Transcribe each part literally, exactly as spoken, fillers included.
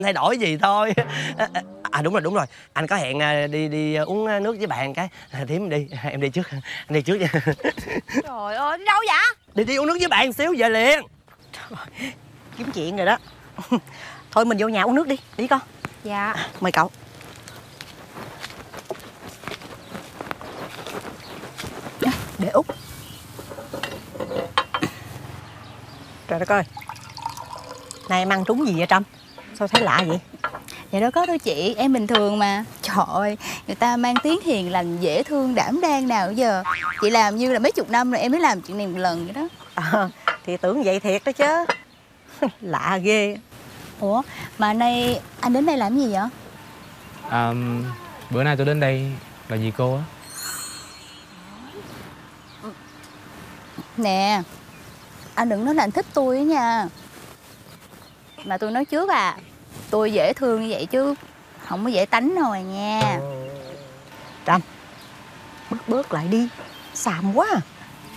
thay đổi gì thôi. À đúng rồi đúng rồi, anh có hẹn đi đi uống nước với bạn cái. Thím đi, em đi trước, anh đi trước nha. Trời ơi, đi đâu vậy? Đi đi uống nước với bạn xíu về liền. Trời, kiếm chuyện rồi đó. Thôi mình vô nhà uống nước đi, đi con. Dạ. Mời cậu. Để út. Trời đất ơi, này em ăn trúng gì vậy Trâm? Sao thấy lạ vậy? Dạ đâu có đâu chị, em bình thường mà. Trời ơi, người ta mang tiếng hiền lành, dễ thương, đảm đang nào giờ. Chị làm như là mấy chục năm rồi em mới làm chuyện này một lần vậy đó. À, thì tưởng vậy thiệt đó chứ. Lạ ghê. Ủa, mà nay anh đến đây làm gì vậy? À, bữa nay tôi đến đây là vì cô á. Nè, anh đừng nói là anh thích tôi á nha. Mà tôi nói trước à, tôi dễ thương như vậy chứ không có dễ tánh đâu à nha. Trâm, bớt bớt lại đi, xàm quá à.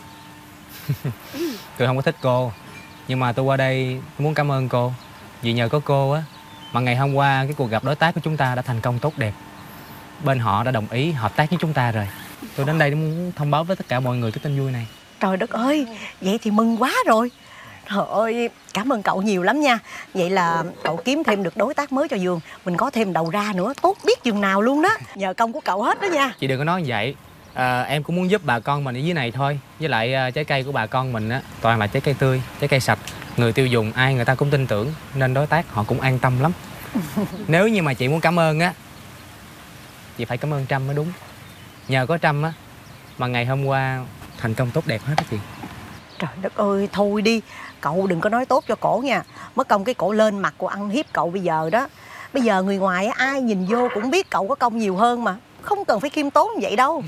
Tôi không có thích cô, nhưng mà tôi qua đây tôi muốn cảm ơn cô. Vì nhờ có cô á mà ngày hôm qua cái cuộc gặp đối tác của chúng ta đã thành công tốt đẹp. Bên họ đã đồng ý hợp tác với chúng ta rồi. Tôi đến đây để muốn thông báo với tất cả mọi người cái tin vui này. Trời đất ơi, vậy thì mừng quá rồi. Trời ơi, cảm ơn cậu nhiều lắm nha. Vậy là cậu kiếm thêm được đối tác mới cho vườn. Mình có thêm đầu ra nữa, tốt biết chừng nào luôn đó. Nhờ công của cậu hết đó nha. Chị đừng có nói như vậy. À, em cũng muốn giúp bà con mình ở dưới này thôi. Với lại à, trái cây của bà con mình á toàn là trái cây tươi, trái cây sạch. Người tiêu dùng ai người ta cũng tin tưởng, nên đối tác họ cũng an tâm lắm. Nếu như mà chị muốn cảm ơn á, chị phải cảm ơn Trâm mới đúng. Nhờ có Trâm á mà ngày hôm qua thành công tốt đẹp hết đó chị. Trời đất ơi, thôi đi. Cậu đừng có nói tốt cho cổ nha. Mất công cái cổ lên mặt của ăn hiếp cậu bây giờ đó. Bây giờ người ngoài á, ai nhìn vô cũng biết cậu có công nhiều hơn mà. Không cần phải khiêm tốn như vậy đâu.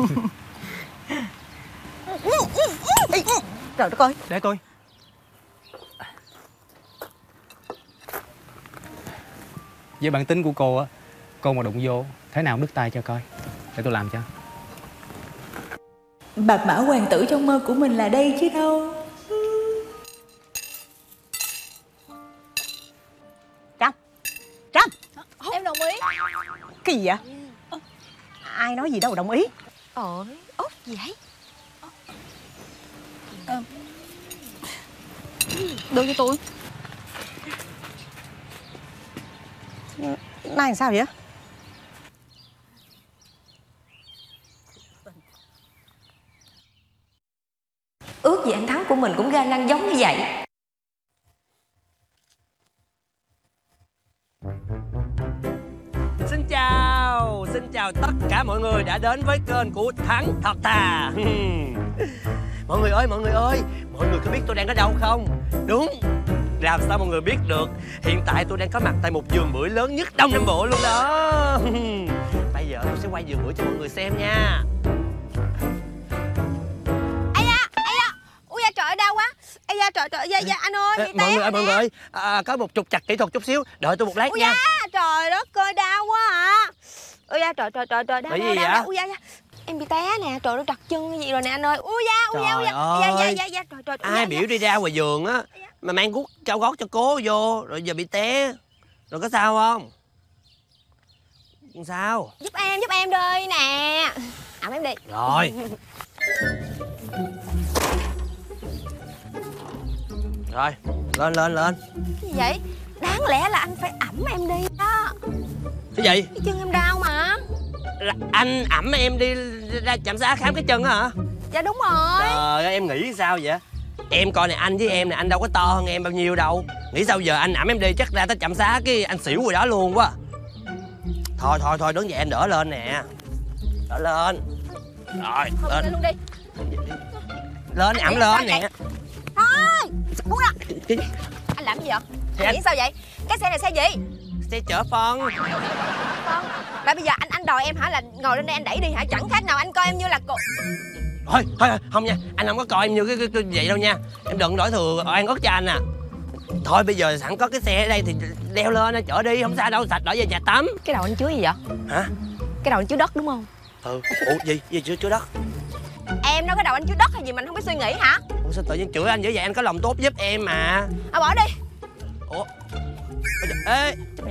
Trời đất ơi. Để tôi. Với bản tính của cô á, cô mà đụng vô thế nào đứt tay cho coi. Để tôi làm cho. Bạch mã hoàng tử trong mơ của mình là đây chứ đâu. Trâm, Trâm, Em đồng ý. cái gì vậy? Ai nói gì đâu đồng ý. Ôi, út gì vậy? À, đưa cho tôi. Này làm sao vậy? Ước gì anh Thắng của mình cũng ga lăng giống như vậy. Xin chào, xin chào tất cả mọi người đã đến với kênh của Thắng Thật Thà. Mọi người ơi, mọi người ơi, mọi người có biết tôi đang ở đâu không? Đúng, làm sao mọi người biết được? Hiện tại tôi đang có mặt tại một vườn bưởi lớn nhất Đông Nam Bộ luôn đó. Bây giờ tôi sẽ quay vườn bưởi cho mọi người xem nha. Ây da, ây da, ui da trời ơi, đau quá. Ây da trời trời, da, da, anh ơi, bị Mọi té người ơi, nè. mọi người ơi, à, có một trục trặc kỹ thuật chút xíu, đợi tôi một lát Ui nha. da, trời đất ơi, đau quá à. Ui da trời trời trời trời, đau Bị đau gì đau, vậy? đau. Ui da, da. Em bị té nè, trời ơi, trật chân cái gì rồi nè anh ơi. Ui da, ui da, ui da, Trời da, da, ơi. da, da, trời trời. Ai biểu đi ra ngoài vườn á mà mang guốc cao gót cho cố vô rồi giờ bị té rồi có sao không? Không sao. Giúp em, giúp em đi nè. Ẩm em đi. Rồi. Rồi, lên lên lên. Cái gì vậy? Đáng lẽ là anh phải ẩm em đi đó. Cái gì? Cái chân em đau mà. Là anh ẵm em đi ra trạm xá khám cái chân á hả? Dạ đúng rồi. Trời ơi, em nghĩ sao vậy? Em coi này, anh với em này anh đâu có to hơn em bao nhiêu đâu. Nghĩ sao giờ anh ẵm em đi chắc ra tới trạm xá cái anh xỉu rồi đó luôn quá. Thôi thôi thôi đứng dậy anh đỡ lên nè. Đỡ lên. Rồi, Thôi lên. lên luôn đi. Lên ẵm lên nè. Thôi, buông ra. Anh làm gì vậy? Thì Anh anh- nghĩ sao vậy? Cái xe này xe gì? Xe chở phân. Con. Là bây giờ anh anh đòi em hả, là ngồi lên đây anh đẩy đi hả? Chẳng khác nào anh coi em như là cô. Thôi, thôi, không nha, anh không có coi em như cái, cái, cái vậy đâu nha. Em đừng đổi thừa oan ức cho anh à. Thôi bây giờ sẵn có cái xe ở đây thì đeo lên chở đi, không sao đâu, sạch đỡ về nhà tắm. Cái đầu anh chứa gì vậy? Hả? Cái đầu anh chứa đất đúng không? Ừ, ủa gì, gì chứa, chứa đất? Em nói cái đầu anh chứa đất hay gì mình không biết suy nghĩ hả? Ủa sao tự nhiên chửi anh dữ vậy, anh có lòng tốt giúp em mà. À bỏ đi. Ủa? Ê,